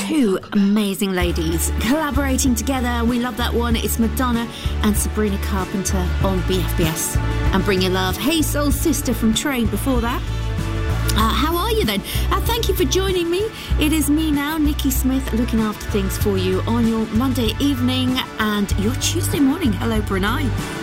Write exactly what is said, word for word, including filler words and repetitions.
two amazing ladies collaborating together. We love that one. It's Madonna and Sabrina Carpenter on B F B S. And Bring Your Love. Hey Soul Sister from Train before that. Uh, how are you then? Uh, thank you for joining me. It is me now, Nikki Smith, looking after things for you on your Monday evening and your Tuesday morning. Hello, Brunei.